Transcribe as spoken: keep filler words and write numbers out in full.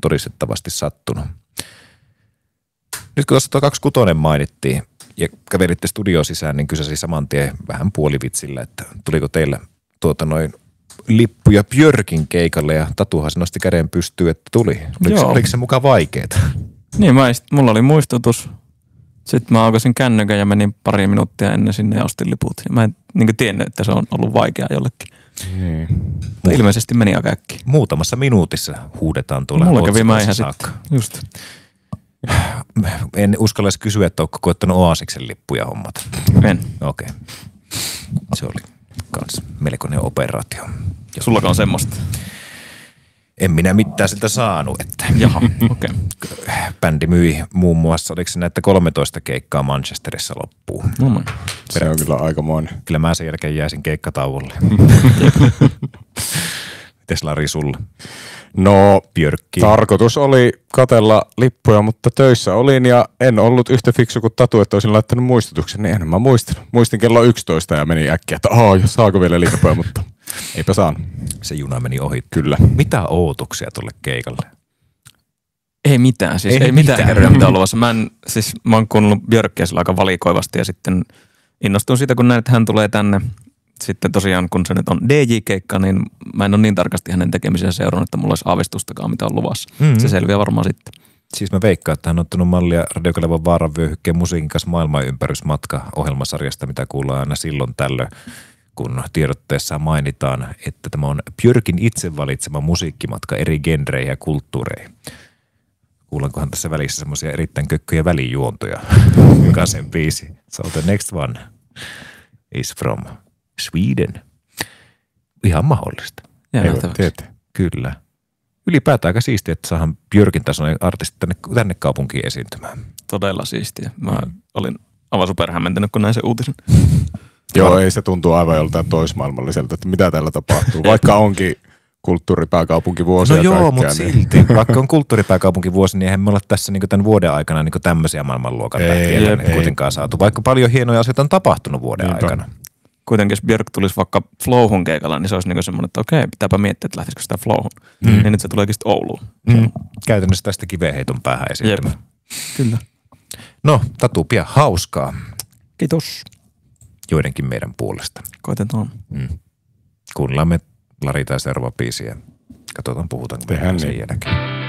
todistettavasti sattunut. Nyt kun tuossa tuo kaksikymmentäkuusi mainittiin ja kävelitte studioon sisään, niin kysäsi saman tien vähän puolivitsillä, että tuliko teillä tuota noin lippuja Björkin keikalle ja Tatuhan se nosti käden pystyyn, että tuli. Oliko, oliko se mukaan vaikeeta? Niin, mä, mulla oli muistutus. Sitten mä aukasin kännykän ja menin pari minuuttia ennen sinne ja ostin liput. Ja mä en niin tiennyt, että se on ollut vaikeaa jollekin. Hmm. Ilmeisesti meni aika äkkiä. Muutamassa minuutissa huudetaan tuolla. Mulla kävi mä ihan sitten. Just. En uskalla kysyä, että ootko koettanut Oasiksen lippuja hommat. En. Okei. Okay. Se oli kans melkoinen operaatio. Sulla on semmoista? En minä mitään siltä saanut, että jaha, okei. Okay. Bändi myi muun muassa, oliko se näitä kolmetoista keikkaa Manchesterissa loppuun. No, no. Se on kyllä aikamoinen. Kyllä mä sen jälkeen jäisin keikkatauolle. Mites Lari sulla? No, Björkki. Tarkoitus oli katella lippuja, mutta töissä olin ja en ollut yhtä fiksu kuin Tatu, että olisin laittanut muistutuksen, niin en mä muistanut. Muistin kello yksitoista ja meni äkkiä, että aah, saako vielä lippuja, mutta eipä saanut. Se juna meni ohi. Kyllä. Mitä odotuksia tuolle keikalle? Ei mitään, siis ei, ei mitään, mitään kerroja mitä on luvassa. Mä, en, siis, mä oon kuunnellut Björkkiä sillä aika valikoivasti ja sitten innostuin siitä, kun näin, että hän tulee tänne. Sitten tosiaan, kun se nyt on D J-keikka, niin mä en ole niin tarkasti hänen tekemisiä seurannut, että mulla olisi aavistustakaan, mitä on luvassa. Mm-hmm. Se selviää varmaan sitten. Siis mä veikkaan, että hän on ottanut mallia Radiokalevan Vaaran vyöhykkeen musiikin kanssa maailmanympärysmatka ohjelmasarjasta, mitä kuullaan aina silloin tällöin, kun tiedotteessa mainitaan, että tämä on Björkin itse valitsema musiikkimatka eri genreihin ja kulttuureihin. Kuullaankohan tässä välissä semmoisia erittäin kökköjä välijuontoja, joka sen biisi. So the next one is from Sweden. Ihan mahdollista. Ja kyllä. Ylipäätään aika siistiä, että saadaan Björkin tasoinen artisti tänne, tänne kaupunkiin esiintymään. Todella siistiä. Mä olin aivan superhämmentynyt, kun näin se uutisen. Joo, ei se tuntuu aivan joltain toismaailmalliselta, että mitä täällä tapahtuu. Vaikka onkin kulttuuripääkaupunkivuosi. No joo, mutta niin. silti. Vaikka on kulttuuripääkaupunkivuosi, niin eihän me olla tässä niin tämän vuoden aikana niin tämmöisiä maailmanluokan pätkiä kuitenkaan saatu. Vaikka paljon hienoja asioita on tapahtunut vuoden Niinpä. aikana. Kuitenkin jos Björk tulisi vaikka Flowhun keikalla, niin se olisi niin semmoinen, että okei, pitääpä miettiä, että lähtisikö sitä Flowhun. Mm. Niin nyt se tuleekin sitten Ouluun. Mm. Käytännössä tästä kiveheiton päähän esiintymään. Kyllä. No, Tatu, pian hauskaa. Kiitos. Joidenkin meidän puolesta. Koitetaan. Mm. Kuunnellaan me Lari tai seuraava biisi ja katsotaan puhutaanko sen niin. jälkeen.